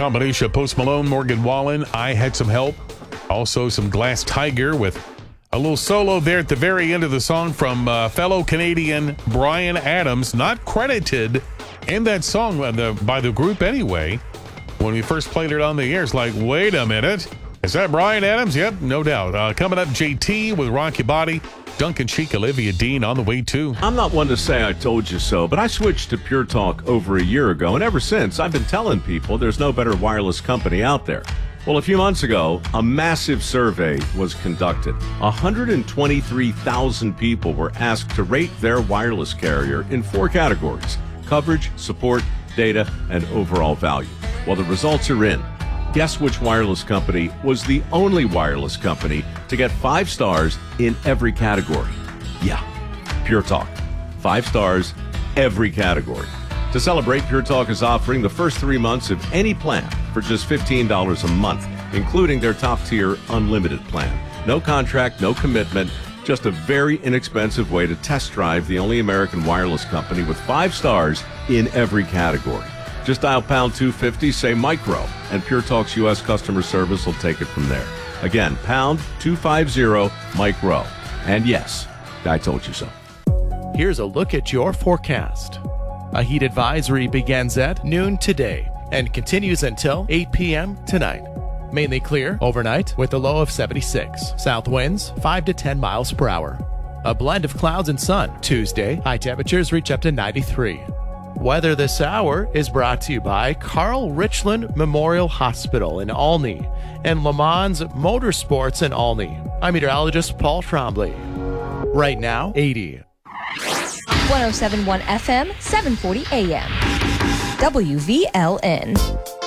combination of Post Malone, Morgan Wallen, I Had Some Help. Also some Glass Tiger with a little solo there at the very end of the song from fellow Canadian Bryan Adams, not credited in that song by the group anyway. When we first played it on the air, it's like, wait a minute. Is that Bryan Adams? Yep, no doubt. Coming up, JT with Rock Your Body. Duncan Sheik, Olivia Dean on the way too. I'm not one to say I told you so, but I switched to Pure Talk over a year ago, and ever since, I've been telling people there's no better wireless company out there. Well, a few months ago, a massive survey was conducted. 123,000 people were asked to rate their wireless carrier in 4 categories: coverage, support, data, and overall value. Well, the results are in. Guess which wireless company was the only wireless company to get 5 stars in every category? Yeah, Pure Talk. 5 stars, every category. To celebrate, Pure Talk is offering the first 3 months of any plan for just $15 a month, including their top-tier unlimited plan. No contract, no commitment, just a very inexpensive way to test drive the only American wireless company with 5 stars in every category. Just dial pound 250, say micro, and Pure Talk's U.S. customer service will take it from there. Again, pound 250 micro. And yes, I told you so. Here's a look at your forecast. A heat advisory begins at noon today and continues until 8 p.m. tonight. Mainly clear overnight with a low of 76. South winds 5 to 10 miles per hour. A blend of clouds and sun. Tuesday, high temperatures reach up to 93. Weather this hour is brought to you by Carl Richland Memorial Hospital in Olney and Le Mans Motorsports in Olney. I'm meteorologist Paul Trombley. Right now, 80. 107.1 FM, 740 AM. WVLN.